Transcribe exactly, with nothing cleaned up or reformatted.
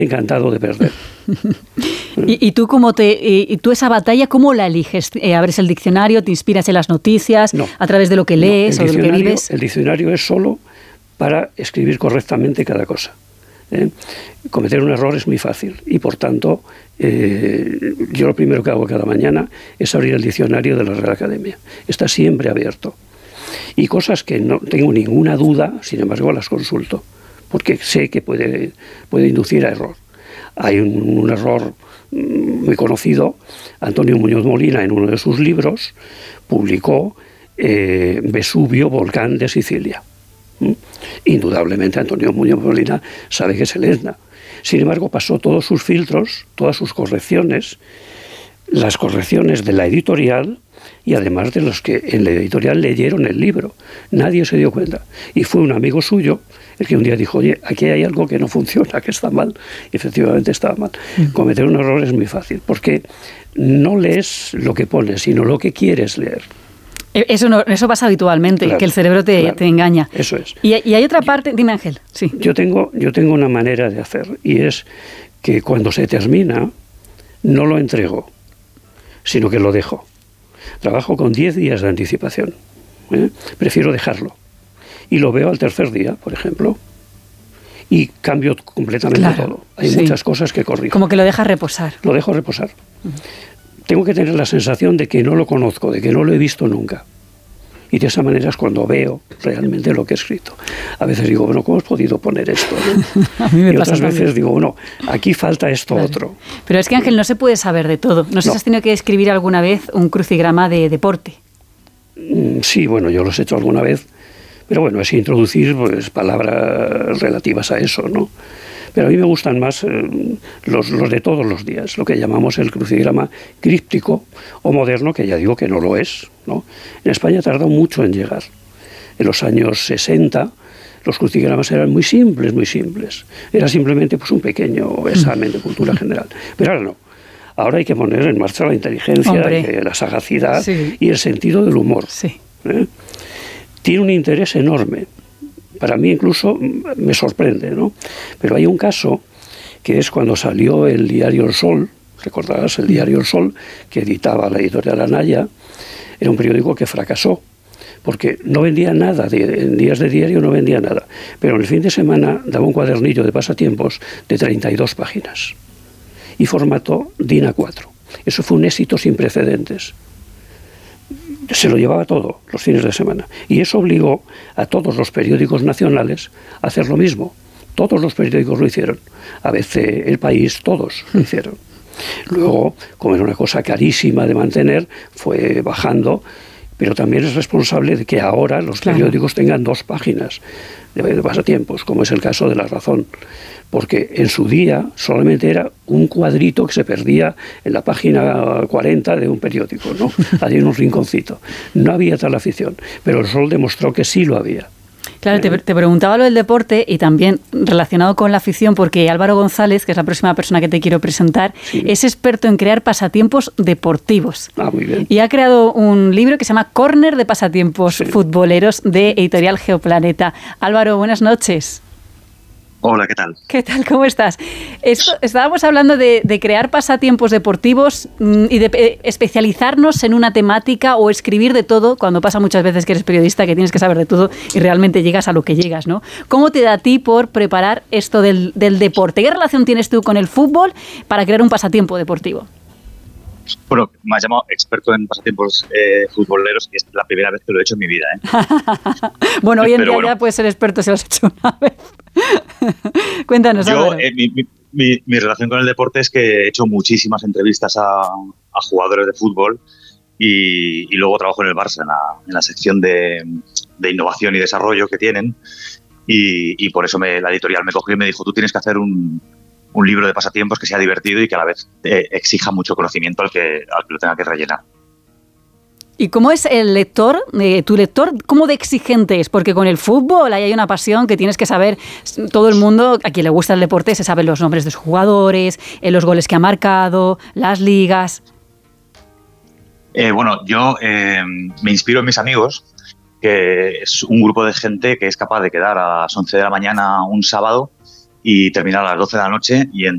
Encantado de perder. ¿Y, y tú cómo te, y, y tú esa batalla cómo la eliges? Eh, ¿Abres el diccionario, te inspiras en las noticias, no, a través de lo que lees no, o de lo que vives? El diccionario es solo para escribir correctamente cada cosa. ¿eh? Cometer un error es muy fácil y, por tanto, eh, yo lo primero que hago cada mañana es abrir el diccionario de la Real Academia. Está siempre abierto. Y cosas que no tengo ninguna duda, sin embargo, las consulto, porque sé que puede, puede inducir a error. Hay un, un error muy conocido. Antonio Muñoz Molina, en uno de sus libros, publicó eh, Vesubio, volcán de Sicilia. ¿Mm? Indudablemente Antonio Muñoz Molina sabe que es el Etna. Sin embargo, pasó todos sus filtros, todas sus correcciones, las correcciones de la editorial y además de los que en la editorial leyeron el libro. Nadie se dio cuenta. Y fue un amigo suyo el que un día dijo, oye, aquí hay algo que no funciona, que está mal. Y efectivamente estaba mal. Uh-huh. Cometer un error es muy fácil, porque no lees lo que pones, sino lo que quieres leer. Eso, no, eso pasa habitualmente, claro, que el cerebro te, claro, te engaña. Eso es. Y, y hay otra parte, dime Ángel. Sí. Yo tengo, yo tengo una manera de hacer, y es que cuando se termina, no lo entrego, sino que lo dejo. Trabajo con diez días de anticipación. ¿eh? Prefiero dejarlo. Y lo veo al tercer día, por ejemplo, y cambio completamente claro, todo. Hay sí. muchas cosas que corrijo. Como que lo dejas reposar. Lo dejo reposar. Uh-huh. Tengo que tener la sensación de que no lo conozco, de que no lo he visto nunca. Y de esa manera es cuando veo realmente lo que he escrito. A veces digo, bueno, ¿cómo has podido poner esto? ¿no? A mí me y pasa otras también. veces digo, bueno, aquí falta esto vale. otro. Pero es que, Ángel, no se puede saber de todo. No sé no. si has tenido que escribir alguna vez un crucigrama de deporte. Sí, bueno, yo los he hecho alguna vez. Pero bueno, es introducir pues, palabras relativas a eso, ¿no? Pero a mí me gustan más eh, los, los de todos los días, lo que llamamos el crucigrama críptico o moderno, que ya digo que no lo es, ¿no? En España tardó mucho en llegar. En los años sesenta los crucigramas eran muy simples, muy simples. Era simplemente pues, un pequeño examen de cultura general. Pero ahora no. Ahora hay que poner en marcha la inteligencia, eh, la sagacidad sí. y el sentido del humor. Sí. ¿eh? Tiene un interés enorme. Para mí incluso me sorprende, ¿no? Pero hay un caso que es cuando salió el diario El Sol, recordarás el diario El Sol, que editaba la editorial Anaya, era un periódico que fracasó, porque no vendía nada, de, en días de diario no vendía nada, pero en el fin de semana daba un cuadernillo de pasatiempos de treinta y dos páginas y formato DIN A cuatro. Eso fue un éxito sin precedentes. Se lo llevaba todo los fines de semana. Y eso obligó a todos los periódicos nacionales a hacer lo mismo. Todos los periódicos lo hicieron. A veces El País, todos lo hicieron. Luego, como era una cosa carísima de mantener, fue bajando, pero también es responsable de que ahora los claro. periódicos tengan dos páginas de, de pasatiempos, como es el caso de La Razón. Porque en su día solamente era un cuadrito que se perdía en la página cuarenta de un periódico, ¿no? Allí en un rinconcito. No había tal afición, pero El Sol demostró que sí lo había. Claro, te, te preguntaba lo del deporte y también relacionado con la afición, porque Álvaro González, que es la próxima persona que te quiero presentar, sí. es experto en crear pasatiempos deportivos. Ah, muy bien. Y ha creado un libro que se llama Córner de pasatiempos sí. futboleros, de Editorial Geoplaneta. Álvaro, buenas noches. Hola, ¿qué tal? ¿Qué tal? ¿Cómo estás? Esto, estábamos hablando de, de crear pasatiempos deportivos mmm, y de eh, especializarnos en una temática o escribir de todo, cuando pasa muchas veces que eres periodista, que tienes que saber de todo y realmente llegas a lo que llegas, ¿no? ¿Cómo te da a ti por preparar esto del, del deporte? ¿Qué relación tienes tú con el fútbol para crear un pasatiempo deportivo? Bueno, me has llamado experto en pasatiempos eh, futboleros y es la primera vez que lo he hecho en mi vida, ¿eh? Bueno, hoy en Pero día bueno. ya puedes ser experto si lo has hecho una vez. Cuéntanos, Yo, eh, mi, mi, mi relación con el deporte es que he hecho muchísimas entrevistas a, a jugadores de fútbol y, y luego trabajo en el Barça, en la, en la sección de, de innovación y desarrollo que tienen y, y por eso me, la editorial me cogió y me dijo, tú tienes que hacer un... un libro de pasatiempos que sea divertido y que a la vez eh, exija mucho conocimiento al que, al que lo tenga que rellenar. ¿Y cómo es el lector, eh, tu lector, cómo de exigente es? Porque con el fútbol ahí hay una pasión que tienes que saber, todo el mundo, a quien le gusta el deporte, se saben los nombres de sus jugadores, eh, los goles que ha marcado, las ligas. Eh, bueno, yo eh, me inspiro en mis amigos, que es un grupo de gente que es capaz de quedar a las once de la mañana un sábado y terminar a las doce de la noche y en